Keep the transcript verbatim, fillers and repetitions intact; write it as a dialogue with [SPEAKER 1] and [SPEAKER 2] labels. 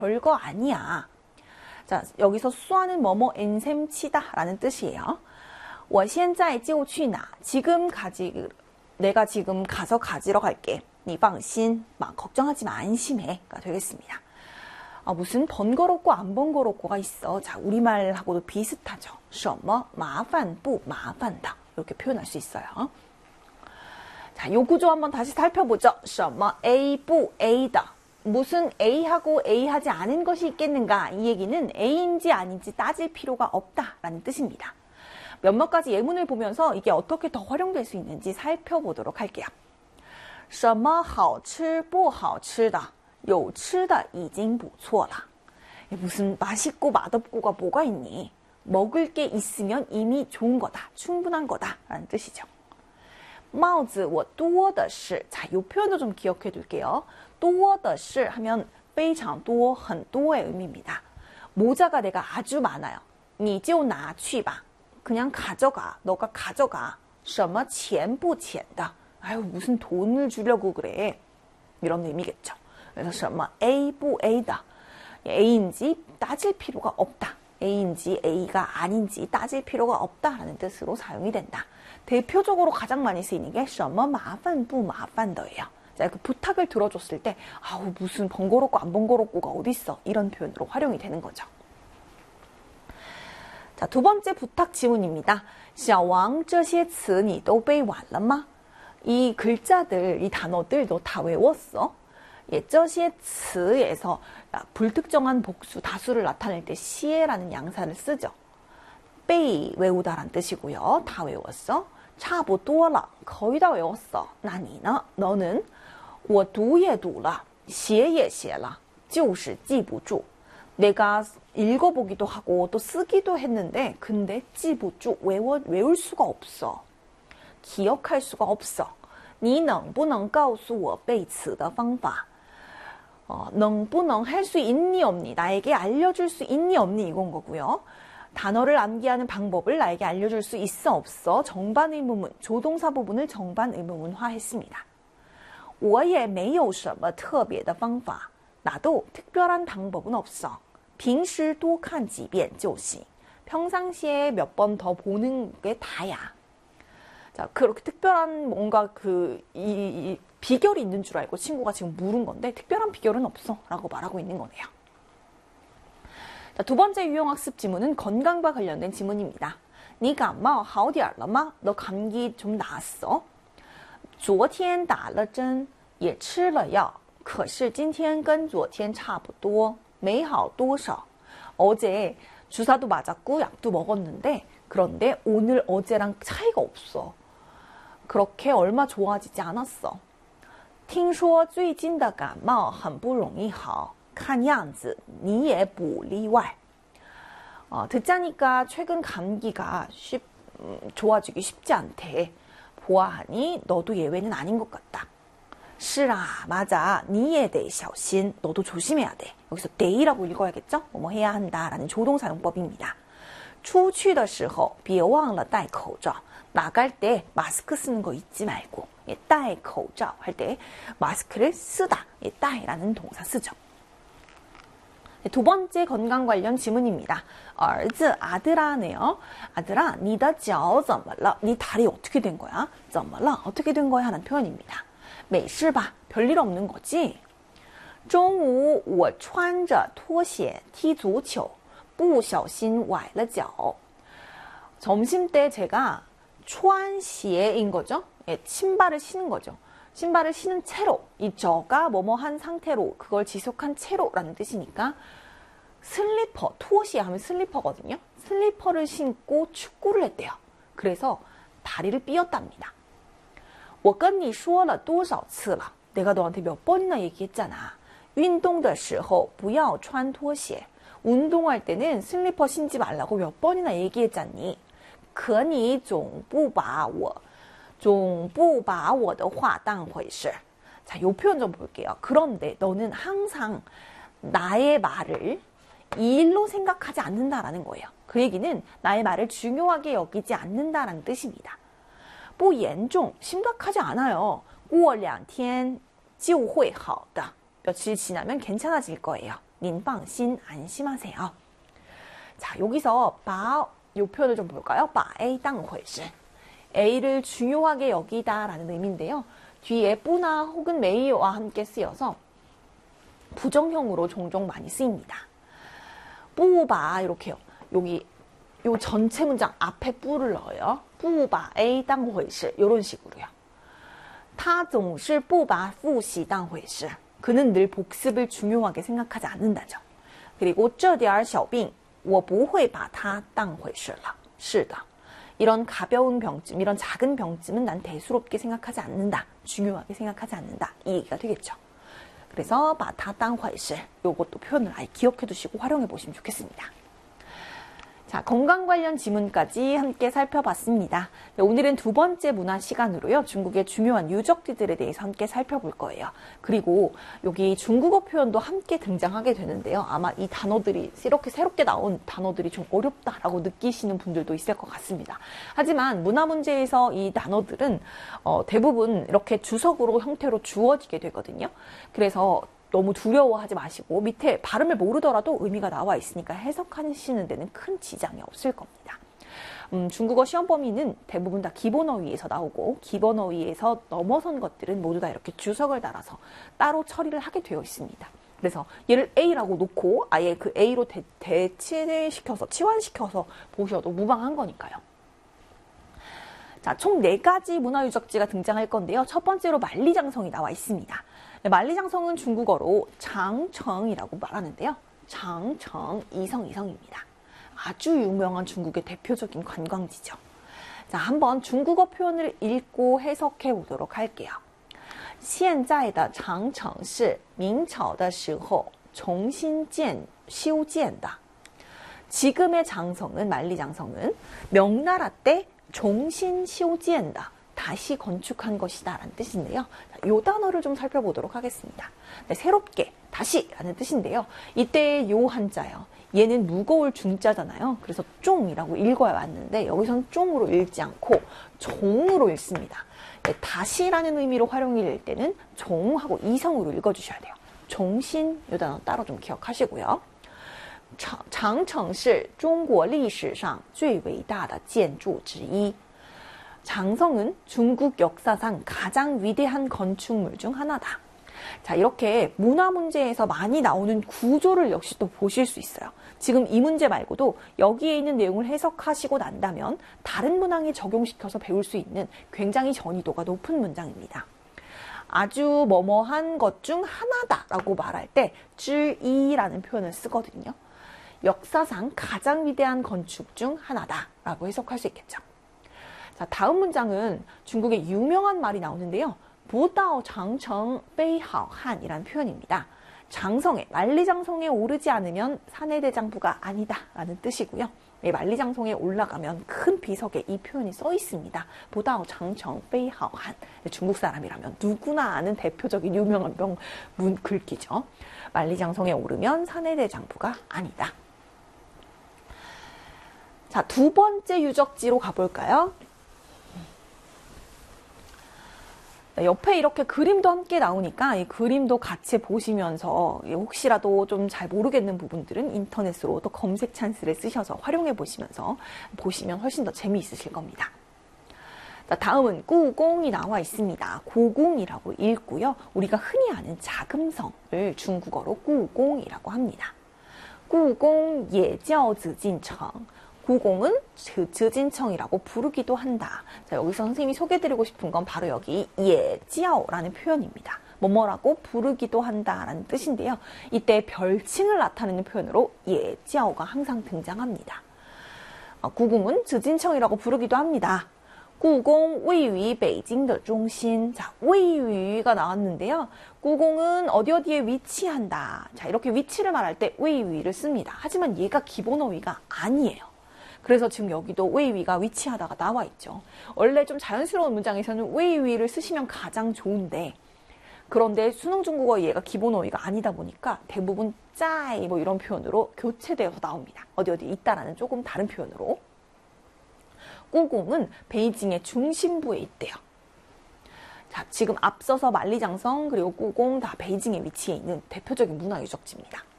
[SPEAKER 1] 별거 아니야. 자, 여기서 수아는 뭐뭐 엔셈치다 라는 뜻이에요. 我现在就去拿. 지금 가지, 내가 지금 가서 가지러 갈게. 你放心, 막 걱정하지 마, 안심해가 되겠습니다. 아, 무슨 번거롭고 안 번거롭고가 있어. 자, 우리말하고도 비슷하죠. 什么麻烦不麻烦的 이렇게 표현할 수 있어요. 자, 요 구조 한번 다시 살펴보죠. 什么 A 不 A 的 무슨 A하고 A하지 않은 것이 있겠는가? 이 얘기는 A인지 아닌지 따질 필요가 없다라는 뜻입니다. 몇몇 가지 예문을 보면서 이게 어떻게 더 활용될 수 있는지 살펴보도록 할게요. 什么好吃不好吃的有吃的已经不错了 무슨 맛있고 맛없고가 뭐가 있니? 먹을 게 있으면 이미 좋은 거다, 충분한 거다 라는 뜻이죠. 帽子我多的是 자, 이 표현도 좀 기억해 둘게요. 多的是 하면 非常多, 很多의 의미입니다. 모자가 내가 아주 많아요. 你就拿去吧 그냥 가져가, 너가 가져가. 什么钱不钱的 아유, 무슨 돈을 주려고 그래. 이런 의미겠죠. 그래서 什么 A 不 A 的 A인지 따질 필요가 없다. A인지 A가 아닌지 따질 필요가 없다라는 뜻으로 사용이 된다. 대표적으로 가장 많이 쓰이는 게 什么麻烦不麻烦的예요. 자, 그 부탁을 들어줬을 때 아우 무슨 번거롭고 안 번거롭고가 어딨어. 이런 표현으로 활용이 되는 거죠. 자, 두 번째 부탁 지문입니다. 小王这些词你都背完了吗? 이 글자들, 이 단어들 너 다 외웠어? 예, 这些词에서 불특정한 복수, 다수를 나타낼 때 시에라는 양사를 쓰죠. 背 외우다란 뜻이고요. 다 외웠어? 差不多了 거의 다 외웠어. 那你呢? 너는 我读也读了写也写了就是记不住 내가 읽어보기도 하고 또 쓰기도 했는데 근데 记不住 외워, 외울 수가 없어. 기억할 수가 없어. 你能不能告诉我背词的方法? 어, 能不能 할 수 있니 없니? 나에게 알려줄 수 있니 없니? 이건 거고요. 단어를 암기하는 방법을 나에게 알려줄 수 있어 없어? 정반 의문문, 조동사 부분을 정반 의문문화했습니다. 我也没有什么特别的方法. 나도 특별한 방법은 없어. 平时多看几遍就行. 평상시에 몇 번 더 보는 게 다야. 자, 그렇게 특별한 뭔가 그, 이, 이 비결이 있는 줄 알고 친구가 지금 물은 건데 특별한 비결은 없어 라고 말하고 있는 거네요. 자, 두 번째 유형학습 지문은 건강과 관련된 지문입니다. 你感冒好点了吗? 너 감기 좀 나았어? 昨天打了针也吃了药可是今天跟昨天差不多没好多少 어제 주사도 맞았고 약도 먹었는데 그런데 오늘 어제랑 차이가 없어. 그렇게 얼마 좋아지지 않았어. 听说最近的感冒很不容易好看样子你也不例外 어, 듣자니까 최근 감기가 쉽, 음, 좋아지기 쉽지 않대. 보아하니 너도 예외는 아닌 것 같다. 是啊, 맞아. 你也得小心. 너도 조심해야 돼. 여기서得라고 읽어야겠죠? 뭐뭐 해야 한다라는 조동사용법입니다. 出去的时候别忘了戴口罩. 나갈 때 마스크 쓰는 거 잊지 말고. 예, 戴口罩 할 때 마스크를 쓰다. 예, 戴라는 동사 쓰죠. 두 번째 건강 관련 지문입니다. 儿子, 아들아네요. 아들아, 你的脚怎么了? 네 다리 어떻게 된 거야? 怎么了? 어떻게 된 거야? 하는 표현입니다. 没事吧? 별일 없는 거지? 中午我穿着拖鞋踢足球不小心崴了脚 점심때 제가 穿鞋인 거죠? 예, 신발을 신은 거죠. 신발을 신은 채로, 이 저가 뭐뭐한 상태로, 그걸 지속한 채로라는 뜻이니까 슬리퍼, 투어시 하면 슬리퍼거든요. 슬리퍼를 신고 축구를 했대요. 그래서 다리를 삐었답니다. 我跟你说了多少次了? 내가 너한테 몇 번이나 얘기했잖아. 运动的时候不要穿拖鞋. 운동할 때는 슬리퍼 신지 말라고 몇 번이나 얘기했잖니. 可你总不把我总不把我的话当回事. 자, 요 표현 좀 볼게요. 그런데 너는 항상 나의 말을 이 일로 생각하지 않는다라는 거예요. 그 얘기는 나의 말을 중요하게 여기지 않는다라는 뜻입니다. 不严重, 심각하지 않아요. 过两天就会好的. 며칠 지나면 괜찮아질 거예요. 닌放心 안심하세요. 자, 여기서 바, 요 표현을 좀 볼까요? 바 A当回事. A를 중요하게 여기다 라는 의미인데요. 뒤에 뿌나 혹은 메이와 함께 쓰여서 부정형으로 종종 많이 쓰입니다. 뿌바 이렇게요. 여기 요 전체 문장 앞에 뿌를 넣어요. 뿌바 A 当回事 이런 식으로요. 他总是不把复习当回事. 그는 늘 복습을 중요하게 생각하지 않는다죠. 그리고 这点小病我不会把它当回事了. 是的. 이런 가벼운 병쯤, 이런 작은 병쯤은 난 대수롭게 생각하지 않는다. 중요하게 생각하지 않는다. 이 얘기가 되겠죠. 그래서 把它当回事 요것도 표현을 아예 기억해 두시고 활용해 보시면 좋겠습니다. 자, 건강 관련 지문까지 함께 살펴봤습니다. 네, 오늘은 두 번째 문화 시간으로요. 중국의 중요한 유적지들에 대해서 함께 살펴볼 거예요. 그리고 여기 중국어 표현도 함께 등장하게 되는데요. 아마 이 단어들이 이렇게 새롭게 나온 단어들이 좀 어렵다라고 느끼시는 분들도 있을 것 같습니다. 하지만 문화 문제에서 이 단어들은 어, 대부분 이렇게 주석으로 형태로 주어지게 되거든요. 그래서 너무 두려워하지 마시고 밑에 발음을 모르더라도 의미가 나와 있으니까 해석하시는 데는 큰 지장이 없을 겁니다. 음, 중국어 시험 범위는 대부분 다 기본 어휘에서 나오고 기본 어휘에서 넘어선 것들은 모두 다 이렇게 주석을 달아서 따로 처리를 하게 되어 있습니다. 그래서 얘를 A라고 놓고 아예 그 A로 대, 대치시켜서 치환시켜서 보셔도 무방한 거니까요. 자, 총 네 가지 문화유적지가 등장할 건데요. 첫 번째로 만리장성이 나와 있습니다. 네, 만리장성은 중국어로 장청이라고 말하는데요. 장청, 이성, 이성입니다. 아주 유명한 중국의 대표적인 관광지죠. 자, 한번 중국어 표현을 읽고 해석해 보도록 할게요. 现在的长城是明朝的时候重新建修建的. 지금의 장성은, 만리장성은 명나라 때 重新修建的, 다시 건축한 것이다 라는 뜻인데요. 이 단어를 좀 살펴보도록 하겠습니다. 네, 새롭게, 다시 라는 뜻인데요. 이때 요 한자요. 얘는 무거울 중자잖아요. 그래서 쫑이라고 읽어야 왔는데 여기서는 쫑으로 읽지 않고 종으로 읽습니다. 네, 다시라는 의미로 활용일 때는 종하고 이성으로 읽어주셔야 돼요. 종신 이 단어 따로 좀 기억하시고요. 长城是中国历史上最伟大的建筑之一. 장성은 중국 역사상 가장 위대한 건축물 중 하나다. 자, 이렇게 문화 문제에서 많이 나오는 구조를 역시 또 보실 수 있어요. 지금 이 문제 말고도 여기에 있는 내용을 해석하시고 난다면 다른 문항에 적용시켜서 배울 수 있는 굉장히 전이도가 높은 문장입니다. 아주 뭐뭐한 것 중 하나다라고 말할 때 쯔이라는 표현을 쓰거든요. 역사상 가장 위대한 건축 중 하나다라고 해석할 수 있겠죠. 자, 다음 문장은 중국의 유명한 말이 나오는데요. 不到长城非好汉이라는 표현입니다. 장성에, 만리장성에 오르지 않으면 사내대장부가 아니다 라는 뜻이고요. 네, 만리장성에 올라가면 큰 비석에 이 표현이 써 있습니다. 不到长城非好汉. 중국 사람이라면 누구나 아는 대표적인 유명한 명, 문 글귀죠. 만리장성에 오르면 사내대장부가 아니다. 자, 두 번째 유적지로 가볼까요? 옆에 이렇게 그림도 함께 나오니까 이 그림도 같이 보시면서 혹시라도 좀 잘 모르겠는 부분들은 인터넷으로 또 검색 찬스를 쓰셔서 활용해 보시면서 보시면 훨씬 더 재미있으실 겁니다. 자, 다음은 꾸공이 나와 있습니다. 고궁이라고 읽고요. 우리가 흔히 아는 자금성을 중국어로 꾸공이라고 합니다. 꾸공 예지ao紫禁城. 구공은 즈진청이라고 부르기도 한다. 자, 여기서 선생님이 소개해드리고 싶은 건 바로 여기 예지아오라는 표현입니다. 뭐뭐라고 부르기도 한다라는 뜻인데요. 이때 별칭을 나타내는 표현으로 예지아오가 항상 등장합니다. 구공은 즈진청이라고 부르기도 합니다. 구공位于北京的中心. 자, 位于가 나왔는데요. 구공은 어디 어디에 위치한다. 자, 이렇게 위치를 말할 때位于를 씁니다. 하지만 얘가 기본 어휘가 아니에요. 그래서 지금 여기도 웨이위가 위치하다가 나와 있죠. 원래 좀 자연스러운 문장에서는 웨이위를 쓰시면 가장 좋은데 그런데 수능 중국어 얘가 기본 어휘가 아니다 보니까 대부분 짜이 뭐 이런 표현으로 교체되어서 나옵니다. 어디 어디 있다라는 조금 다른 표현으로. 꾸공은 베이징의 중심부에 있대요. 자, 지금 앞서서 만리장성 그리고 꾸공 다 베이징에 위치해 있는 대표적인 문화유적지입니다.